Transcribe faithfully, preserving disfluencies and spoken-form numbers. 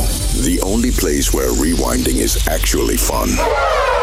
The only place where rewinding is actually fun.